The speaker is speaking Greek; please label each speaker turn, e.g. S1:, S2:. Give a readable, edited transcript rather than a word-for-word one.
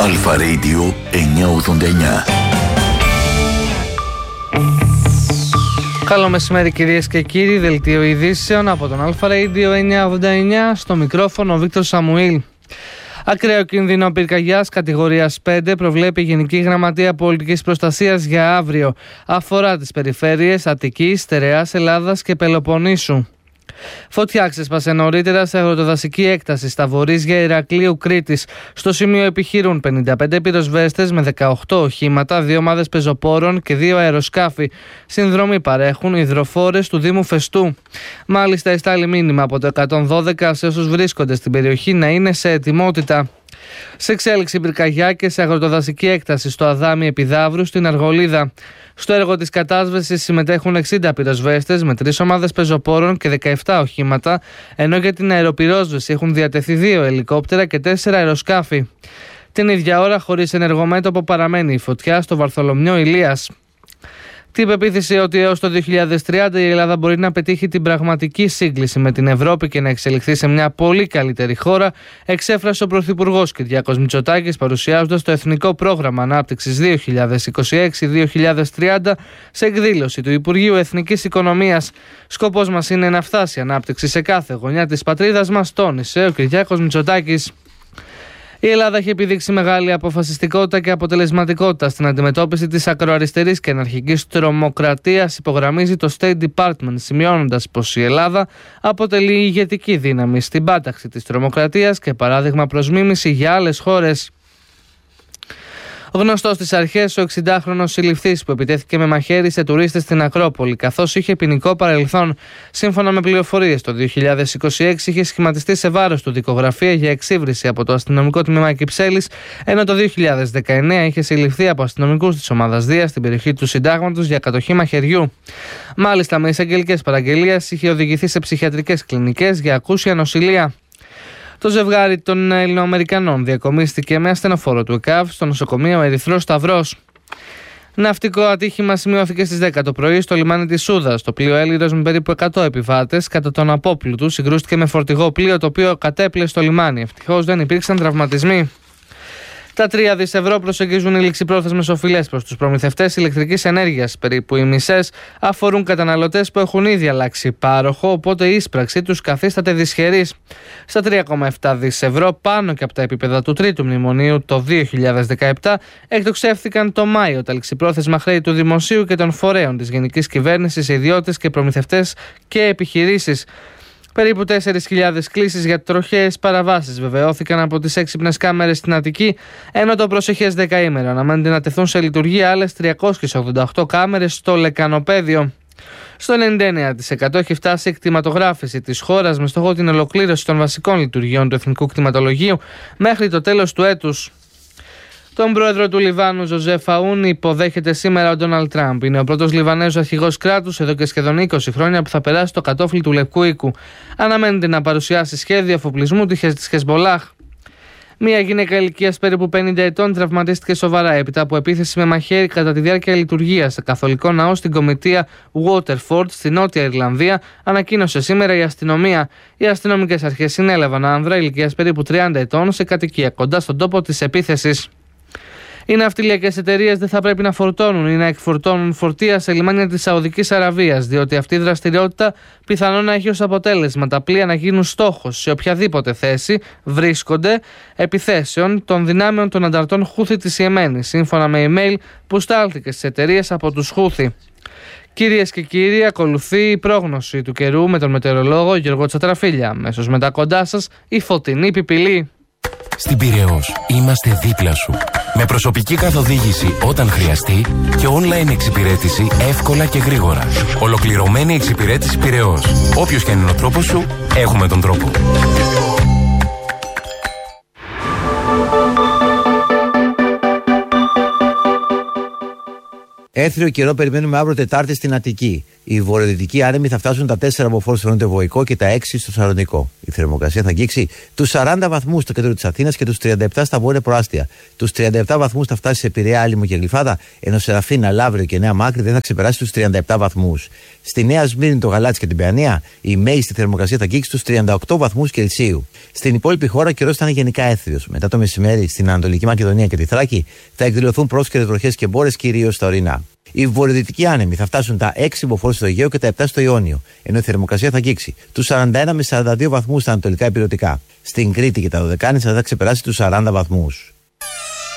S1: Αλφα Radio 989.
S2: Καλό μεσημέρι κυρίες και κύριοι, δελτίο ειδήσεων από τον Αλφα Radio 989, στο μικρόφωνο ο Βίκτορ Σαμουήλ. Ακραίο κίνδυνο πυρκαγιάς κατηγορίας 5 προβλέπει η Γενική Γραμματεία Πολιτικής Προστασίας για αύριο. Αφορά τις περιφέρειες Αττικής, Στερεάς, Ελλάδας και Πελοποννήσου. Φωτιά ξέσπασε νωρίτερα σε αγροτοδασική έκταση στα βορείζια Ηρακλείου Κρήτης. Στο σημείο επιχειρούν 55 πυροσβέστες με 18 οχήματα, 2 ομάδες πεζοπόρων και 2 αεροσκάφη. Συνδρομή παρέχουν υδροφόρες του Δήμου Φεστού. Μάλιστα, εστάλει μήνυμα από το 112 σε όσους βρίσκονται στην περιοχή να είναι σε ετοιμότητα. Σε εξέλιξη πυρκαγιά και σε αγροτοδασική έκταση στο Αδάμι Επιδαύρου στην Αργολίδα. Στο έργο της κατάσβεσης συμμετέχουν 60 πυροσβέστες με 3 ομάδες πεζοπόρων και 17 οχήματα, ενώ για την αεροπυρόσβεση έχουν διατεθεί 2 ελικόπτερα και 4 αεροσκάφη. Την ίδια ώρα, χωρίς ενεργομέτωπο, παραμένει η φωτιά στο Βαρθολομιό Ηλίας. Την πεποίθηση ότι έως το 2030 η Ελλάδα μπορεί να πετύχει την πραγματική σύγκληση με την Ευρώπη και να εξελιχθεί σε μια πολύ καλύτερη χώρα, εξέφρασε ο Πρωθυπουργός Κυριάκος Μητσοτάκης παρουσιάζοντας το Εθνικό Πρόγραμμα Ανάπτυξης 2026-2030 σε εκδήλωση του Υπουργείου Εθνικής Οικονομίας. Σκοπός μας είναι να φτάσει η ανάπτυξη σε κάθε γωνιά της πατρίδας μας, τόνισε ο Κυριάκος Μητσοτάκης. Η Ελλάδα έχει επιδείξει μεγάλη αποφασιστικότητα και αποτελεσματικότητα στην αντιμετώπιση της ακροαριστερής και αναρχικής τρομοκρατίας, υπογραμμίζει το State Department, σημειώνοντας πως η Ελλάδα αποτελεί ηγετική δύναμη στην πάταξη της τρομοκρατίας και παράδειγμα προς μίμηση για άλλες χώρες. Γνωστός στις αρχές, ο 60χρονος συλληφθής που επιτέθηκε με μαχαίρι σε τουρίστες στην Ακρόπολη, καθώς είχε ποινικό παρελθόν. Σύμφωνα με πληροφορίες, το 2026 είχε σχηματιστεί σε βάρος του δικογραφία για εξύβριση από το αστυνομικό τμήμα Κυψέλης, ενώ το 2019 είχε συλληφθεί από αστυνομικούς της ομάδας Δία στην περιοχή του Συντάγματος για κατοχή μαχαιριού. Μάλιστα, με εισαγγελικές παραγγελίες είχε οδηγηθεί σε ψυχιατρικές κλινικές για ακούσια νοσηλεία. Το ζευγάρι των Ελληνοαμερικανών διακομίστηκε με ασθενοφόρο του ΕΚΑΒ στο νοσοκομείο Ερυθρός Σταυρός. Ναυτικό ατύχημα σημειώθηκε στις 10 το πρωί στο λιμάνι της Σούδας. Το πλοίο Έλυρος με περίπου 100 επιβάτες κατά τον απόπλου του συγκρούστηκε με φορτηγό πλοίο το οποίο κατέπλε στο λιμάνι. Ευτυχώς δεν υπήρξαν τραυματισμοί. Τα 3 δις ευρώ προσεγγίζουν οι ληξιπρόθεσμες οφειλές προς τους προμηθευτές ηλεκτρικής ενέργειας. Περίπου οι μισές αφορούν καταναλωτές που έχουν ήδη αλλάξει πάροχο, οπότε η ίσπραξη τους καθίσταται δυσχερής. Στα 3,7 δις ευρώ, πάνω και από τα επίπεδα του τρίτου μνημονίου το 2017, εκτοξεύθηκαν το Μάιο τα ληξιπρόθεσμα χρέη του Δημοσίου και των φορέων της Γενικής Κυβέρνησης, ιδιώτες και προμηθευτές και επιχειρήσεις. Περίπου 4.000 κλήσεις για τροχαίες παραβάσεις βεβαιώθηκαν από τις έξυπνες κάμερες στην Αττική, ενώ το προσεχές δεκαήμερο αναμένεται να τεθούν σε λειτουργία άλλες 388 κάμερες στο Λεκανοπέδιο. Στο 99% έχει φτάσει η κτηματογράφηση της χώρας με στόχο την ολοκλήρωση των βασικών λειτουργιών του Εθνικού Κτηματολογίου μέχρι το τέλος του έτους. Τον πρόεδρο του Λιβάνου, Ζωζεφ Αούν, υποδέχεται σήμερα ο Ντόναλντ Τραμπ. Είναι ο πρώτος Λιβανέζος αρχηγός κράτους εδώ και σχεδόν 20 χρόνια που θα περάσει το κατόφλι του Λευκού Οίκου. Αναμένεται να παρουσιάσει σχέδιο αφοπλισμού της Χεσμολάχ. Μία γυναίκα ηλικίας περίπου 50 ετών τραυματίστηκε σοβαρά έπειτα από επίθεση με μαχαίρι κατά τη διάρκεια λειτουργίας σε καθολικό ναό στην κομιτεία Waterford στη Νότια Ιρλανδία, ανακοίνωσε σήμερα η αστυνομία. Οι αστυνομικές αρχές συνέλαβαν άνδρα ηλικίας περίπου 30 ετών σε κατοικία κοντά στον τόπο της επίθεσης. Οι ναυτιλιακές εταιρείες δεν θα πρέπει να φορτώνουν ή να εκφορτώνουν φορτία σε λιμάνια της Σαουδικής Αραβίας, διότι αυτή η δραστηριότητα πιθανόν να έχει ως αποτέλεσμα τα πλοία να γίνουν στόχος σε οποιαδήποτε θέση βρίσκονται επιθέσεων των δυνάμεων των ανταρτών Χούθη της Ιεμένης, σύμφωνα με email που στάλθηκε στις εταιρείες από τους Χούθη. Κυρίες και κύριοι, ακολουθεί η πρόγνωση του καιρού με τον μετεωρολόγο Γιώργο Τσατραφίλια. Αμέσως μετά κοντά σας η φωτεινή πιπηλή.
S3: Στην Πειραιώς είμαστε δίπλα σου. Με προσωπική καθοδήγηση όταν χρειαστεί και online εξυπηρέτηση εύκολα και γρήγορα. Ολοκληρωμένη εξυπηρέτηση Πειραιώς. Όποιος και είναι ο τρόπος σου, έχουμε τον τρόπο.
S4: Έθριο καιρό περιμένουμε αύριο Τετάρτη στην Αττική. Οι βορειοδυτικοί άνεμοι θα φτάσουν τα 4 μποφόρ στο νότιο Βοϊκό και τα 6 στο Σαλονικό. Η θερμοκρασία θα αγγίξει τους 40 βαθμούς στο κέντρο της Αθήνας και τους 37 στα βόρεια προάστια. Τους 37 βαθμούς θα φτάσει σε Πειραιά, Άλυμο και Γλυφάδα, ενώ Σεραφίνα, Λαύριο και Νέα Μάκρη δεν θα ξεπεράσει τους 37 βαθμούς. Στη Νέα Σμύρνη, το Γαλάτσι και την Παιανία, η μέγιστη θερμοκρασία θα αγγίξει τους 38 βαθμούς Κελσίου. Στην υπόλοιπη χώρα καιρός θα είναι γενικά έθριος. Μετά το μεσημέρι στην Ανατολική Μακεδονία και τη Θράκη θα εκδηλωθούν πρόσκαιρες βροχές και μπόρες, κυρίως στα ορεινά. Οι βορειοδυτικοί άνεμοι θα φτάσουν τα 6 μποφόρ στο Αιγαίο και τα 7 στο Ιόνιο, ενώ η θερμοκρασία θα αγγίξει τους 41 με 42 βαθμούς στα ανατολικά υπηρετικά. Στην Κρήτη και τα Δωδεκάνησα θα ξεπεράσει τους 40 βαθμούς.